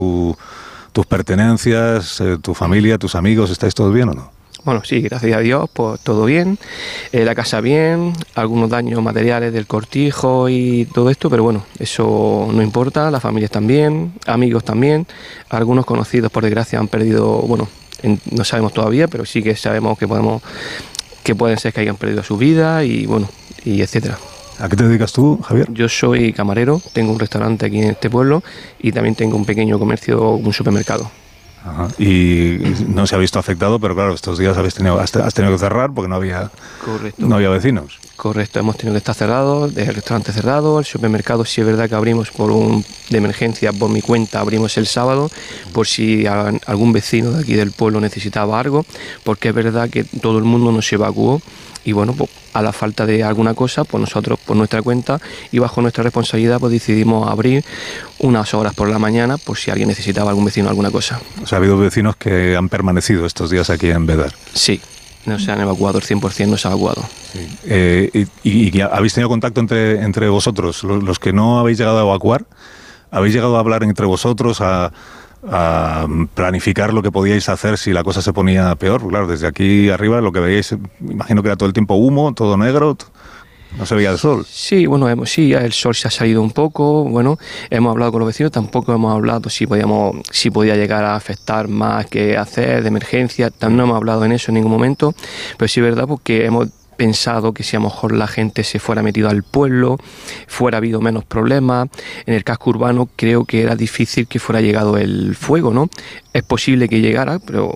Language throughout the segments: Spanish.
tus pertenencias, tu familia, tus amigos, ¿estáis todos bien o no? Bueno, sí, gracias a Dios, pues todo bien, la casa bien, algunos daños materiales del cortijo y todo esto, pero bueno, eso no importa, las familias también, amigos también, algunos conocidos por desgracia han perdido, bueno, no sabemos todavía, pero sí que sabemos que pueden ser que hayan perdido su vida y bueno, y etcétera. ¿A qué te dedicas tú, Javier? Yo soy camarero, tengo un restaurante aquí en este pueblo y también tengo un pequeño comercio, un supermercado. Ajá. Y no se ha visto afectado, pero claro, estos días has tenido que cerrar porque no había vecinos. Correcto, hemos tenido que estar cerrados, el restaurante cerrado, el supermercado sí es verdad que abrimos de emergencia, por mi cuenta, abrimos el sábado por si algún vecino de aquí del pueblo necesitaba algo, porque es verdad que todo el mundo nos evacuó y bueno, pues a la falta de alguna cosa, pues nosotros por nuestra cuenta y bajo nuestra responsabilidad pues decidimos abrir unas horas por la mañana por si alguien necesitaba, algún vecino alguna cosa. O sea, ha habido vecinos que han permanecido estos días aquí en Bédar. Sí. No se han evacuado, el 100% no se ha evacuado. Sí. ¿Y habéis tenido contacto entre vosotros? Los que no habéis llegado a evacuar, ¿habéis llegado a hablar entre vosotros, a planificar lo que podíais hacer si la cosa se ponía peor? Claro, desde aquí arriba lo que veíais, imagino que era todo el tiempo humo, todo negro, no se veía el sol. Sí, bueno, sí, el sol se ha salido un poco, bueno, hemos hablado con los vecinos, tampoco hemos hablado si podía llegar a afectar más que hacer de emergencia, no hemos hablado en eso en ningún momento, pero sí es verdad porque hemos pensado que si a lo mejor la gente se fuera metido al pueblo, fuera habido menos problemas. En el casco urbano creo que era difícil que fuera llegado el fuego, ¿no? Es posible que llegara, pero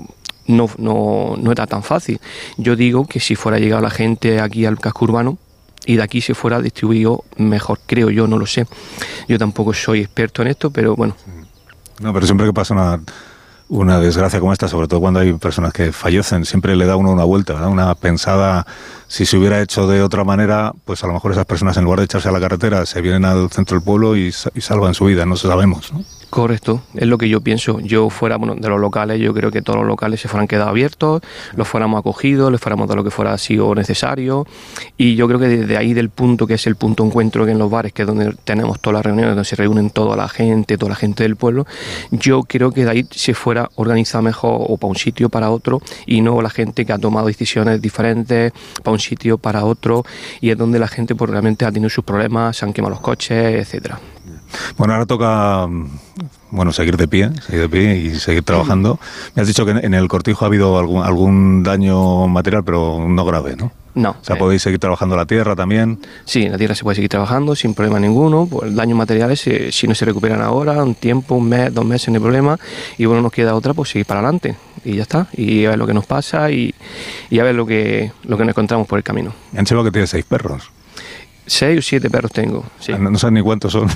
no era tan fácil. Yo digo que si fuera llegado la gente aquí al casco urbano y de aquí se fuera distribuido mejor, creo yo, no lo sé. Yo tampoco soy experto en esto, pero bueno. No, pero siempre que pasa una desgracia como esta, sobre todo cuando hay personas que fallecen, siempre le da uno una vuelta, ¿verdad? Una pensada, si se hubiera hecho de otra manera, pues a lo mejor esas personas en lugar de echarse a la carretera se vienen al centro del pueblo y salvan su vida, no sabemos, ¿no? Correcto, es lo que yo pienso. Yo fuera, de los locales, yo creo que todos los locales se fueran quedado abiertos, los fuéramos acogidos, les fuéramos de lo que fuera sido necesario, y yo creo que desde ahí del punto que es el punto de encuentro que en los bares, que es donde tenemos todas las reuniones, donde se reúnen toda la gente del pueblo, yo creo que de ahí se fuera organizado mejor o para un sitio para otro, y no la gente que ha tomado decisiones diferentes para un sitio para otro, y es donde la gente pues realmente ha tenido sus problemas, se han quemado los coches, etcétera. Bueno, ahora toca seguir de pie y seguir trabajando. Me has dicho que en el cortijo ha habido algún daño material, pero no grave, ¿no? No. O sea, ¿podéis seguir trabajando la tierra también? Sí, en la tierra se puede seguir trabajando sin problema ninguno. Pues daños materiales, si no se recuperan ahora, un tiempo, un mes, 2 meses, no hay problema. Y bueno, nos queda otra, pues seguir para adelante. Y ya está. Y a ver lo que nos pasa y a ver lo que nos encontramos por el camino. Me han llevado que tienes 6 perros. 6 o 7 perros tengo, sí. No sé ni cuántos son.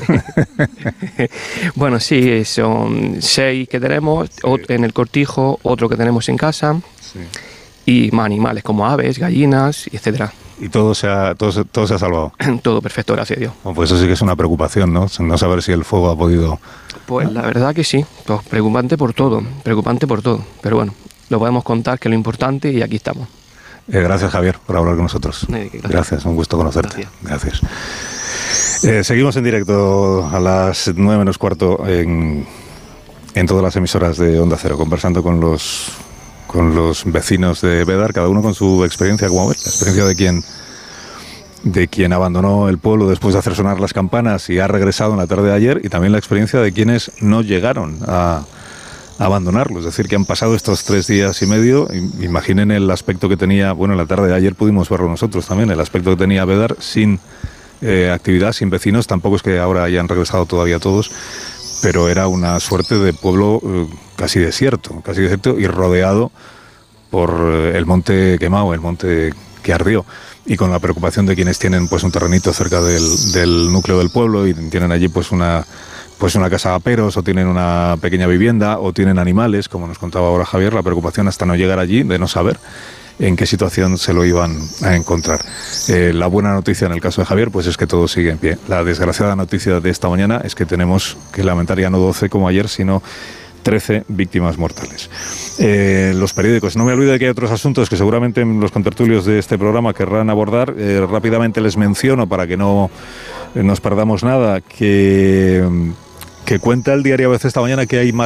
Bueno, sí, son 6 que tenemos, sí. En el cortijo, otro que tenemos en casa, sí. Y más animales como aves, gallinas, etcétera. ¿Y todo se ha salvado? Todo perfecto, gracias a Dios. Bueno, pues eso sí que es una preocupación, ¿no? No saber si el fuego ha podido... Pues la verdad que sí, pues preocupante por todo, pero bueno, lo podemos contar, que es lo importante, y aquí estamos. Gracias, Javier, por hablar con nosotros. Gracias, un gusto conocerte. Gracias. Seguimos en directo a las 9 menos cuarto en todas las emisoras de Onda Cero, conversando con los vecinos de Bédar, cada uno con su experiencia, como ver, la experiencia de quien abandonó el pueblo después de hacer sonar las campanas y ha regresado en la tarde de ayer, y también la experiencia de quienes no llegaron a abandonarlo, es decir, que han pasado estos 3 días y medio. Imaginen el aspecto que tenía, en la tarde de ayer pudimos verlo nosotros también, el aspecto que tenía Bédar sin actividad, sin vecinos. Tampoco es que ahora hayan regresado todavía todos, pero era una suerte de pueblo casi desierto y rodeado por el monte quemado, el monte que ardió, y con la preocupación de quienes tienen pues un terrenito cerca del núcleo del pueblo y tienen allí pues una casa de aperos, o tienen una pequeña vivienda, o tienen animales, como nos contaba ahora Javier, la preocupación hasta no llegar allí, de no saber en qué situación se lo iban a encontrar. La buena noticia en el caso de Javier, pues es que todo sigue en pie. La desgraciada noticia de esta mañana es que tenemos que lamentar ya no 12 como ayer, sino 13 víctimas mortales. Los periódicos, no me olvido de que hay otros asuntos que seguramente los contertulios de este programa querrán abordar. Rápidamente les menciono, para que no nos perdamos nada, que cuenta el diario ABC esta mañana que hay más